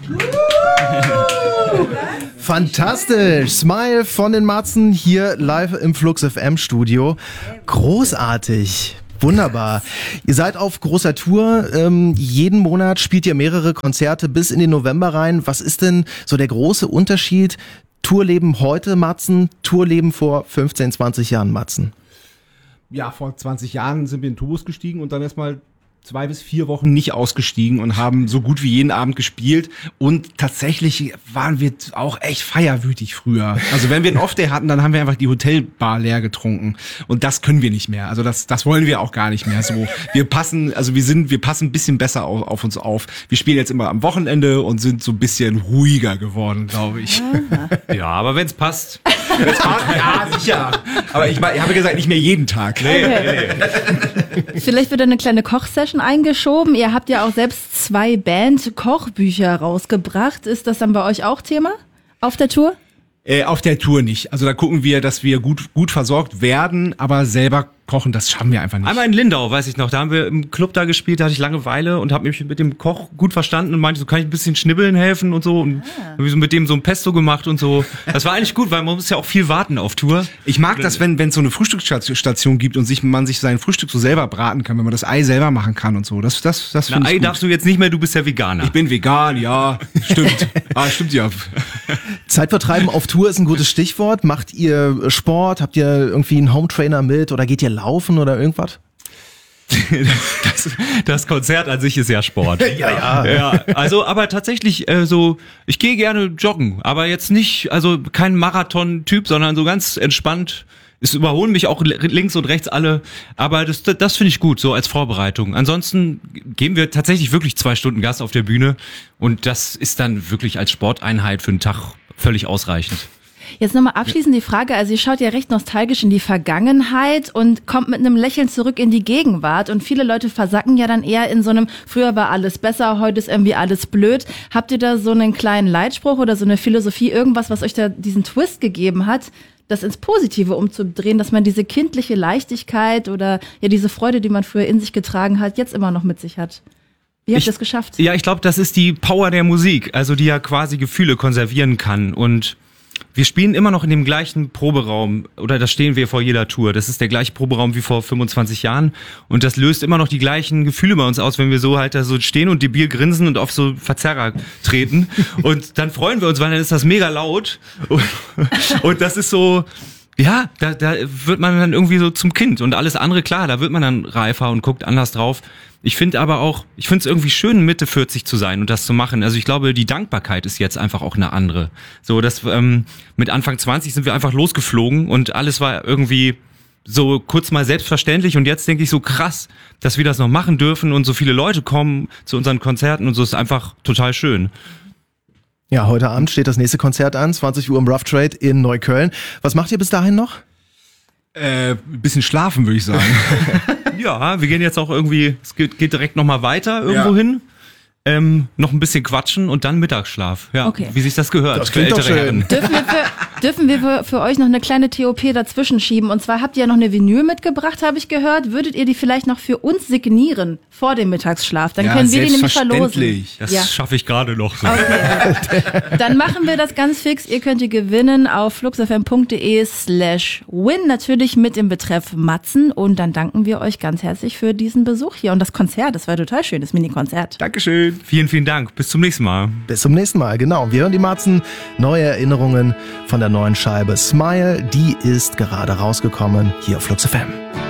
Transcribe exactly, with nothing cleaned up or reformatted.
Fantastisch. Smile von den Matzen hier live im Flux F M Studio. Großartig. Wunderbar. Ihr seid auf großer Tour. Ähm, jeden Monat spielt ihr mehrere Konzerte bis in den November rein. Was ist denn so der große Unterschied? Tourleben heute, Matzen, Tourleben vor fünfzehn, zwanzig Jahren, Matzen? Ja, vor zwanzig Jahren sind wir in den Tourbus gestiegen und dann erstmal zwei bis vier Wochen nicht ausgestiegen und haben so gut wie jeden Abend gespielt. Und tatsächlich waren wir auch echt feierwütig früher. Also wenn wir einen Off-Day hatten, dann haben wir einfach die Hotelbar leer getrunken. Und das können wir nicht mehr. Also das, das wollen wir auch gar nicht mehr so. Wir passen, also wir sind, wir passen ein bisschen besser auf, auf uns auf. Wir spielen jetzt immer am Wochenende und sind so ein bisschen ruhiger geworden, glaube ich. Ja, aber wenn's passt. Wenn's passt, ja, sicher. Aber ich, ich habe gesagt, nicht mehr jeden Tag. Nee, nee. Vielleicht wird eine kleine Kochsession eingeschoben. Ihr habt ja auch selbst zwei Band-Kochbücher rausgebracht. Ist das dann bei euch auch Thema auf der Tour? Äh, auf der Tour nicht. Also da gucken wir, dass wir gut gut versorgt werden, aber selber kochen, das schaffen wir einfach nicht. Einmal in Lindau, weiß ich noch, da haben wir im Club da gespielt, da hatte ich Langeweile und habe mich mit dem Koch gut verstanden und meinte, so kann ich ein bisschen schnibbeln helfen und so und ah. habe so mit dem so ein Pesto gemacht und so. Das war eigentlich gut, weil man muss ja auch viel warten auf Tour. Ich mag das, wenn wenn es so eine Frühstücksstation gibt und sich man sich sein Frühstück so selber braten kann, wenn man das Ei selber machen kann und so. Das das das finde ich Ei gut. darfst du jetzt nicht mehr, du bist ja Veganer. Ich bin vegan, ja, stimmt. ah, stimmt ja. Zeitvertreiben auf Tour ist ein gutes Stichwort. Macht ihr Sport? Habt ihr irgendwie einen Hometrainer mit oder geht ihr laufen oder irgendwas? Das, das Konzert an sich ist ja Sport. ja, ja. ja. Also, aber tatsächlich äh, so, ich gehe gerne joggen, aber jetzt nicht, also kein Marathon-Typ, sondern so ganz entspannt. Es überholen mich auch links und rechts alle, aber das, das finde ich gut, so als Vorbereitung. Ansonsten geben wir tatsächlich wirklich zwei Stunden Gas auf der Bühne und das ist dann wirklich als Sporteinheit für einen Tag völlig ausreichend. Jetzt nochmal abschließend die Frage, also ihr schaut ja recht nostalgisch in die Vergangenheit und kommt mit einem Lächeln zurück in die Gegenwart und viele Leute versacken ja dann eher in so einem, früher war alles besser, heute ist irgendwie alles blöd. Habt ihr da so einen kleinen Leitspruch oder so eine Philosophie, irgendwas, was euch da diesen Twist gegeben hat, das ins Positive umzudrehen, dass man diese kindliche Leichtigkeit oder ja diese Freude, die man früher in sich getragen hat, jetzt immer noch mit sich hat? Wie habt ihr das geschafft? Ja, ich glaube, das ist die Power der Musik, also die ja quasi Gefühle konservieren kann und wir spielen immer noch in dem gleichen Proberaum, oder da stehen wir vor jeder Tour. Das ist der gleiche Proberaum wie vor fünfundzwanzig Jahren und das löst immer noch die gleichen Gefühle bei uns aus, wenn wir so halt da so stehen und debil grinsen und auf so Verzerrer treten und dann freuen wir uns, weil dann ist das mega laut und, und das ist so, ja, da, da wird man dann irgendwie so zum Kind und alles andere, klar, da wird man dann reifer und guckt anders drauf. Ich finde aber auch, ich finde es irgendwie schön, Mitte vierzig zu sein und das zu machen. Also ich glaube, die Dankbarkeit ist jetzt einfach auch eine andere. So, dass ähm, mit Anfang zwanzig sind wir einfach losgeflogen und alles war irgendwie so kurz mal selbstverständlich und jetzt denke ich so krass, dass wir das noch machen dürfen und so viele Leute kommen zu unseren Konzerten und so ist einfach total schön. Ja, heute Abend steht das nächste Konzert an, zwanzig Uhr im Rough Trade in Neukölln. Was macht ihr bis dahin noch? Äh, ein bisschen schlafen, würde ich sagen. Ja, wir gehen jetzt auch irgendwie, es geht, geht direkt nochmal weiter irgendwo Ja. hin. Ähm, noch ein bisschen quatschen und dann Mittagsschlaf. Ja, Okay. wie sich das gehört. Das für klingt doch ältere schön. Herren. Dürfen wir, für, dürfen wir für, für euch noch eine kleine T O P dazwischen schieben? Und zwar habt ihr ja noch eine Vinyl mitgebracht, habe ich gehört. Würdet ihr die vielleicht noch für uns signieren vor dem Mittagsschlaf? Dann Ja, können wir die nämlich verlosen. selbstverständlich. Das Ja. schaffe ich gerade noch so. Okay. Dann machen wir das ganz fix. Ihr könnt die gewinnen auf fluxfm.de slash win. Natürlich mit dem Betreff Matzen. Und dann danken wir euch ganz herzlich für diesen Besuch hier und das Konzert. Das war total schön, das Mini-Konzert. Dankeschön. Vielen, vielen Dank. Bis zum nächsten Mal. Bis zum nächsten Mal, genau. Wir hören die Matzen. Neue Erinnerungen von der neuen Scheibe Smile. Die ist gerade rausgekommen hier auf Flux F M.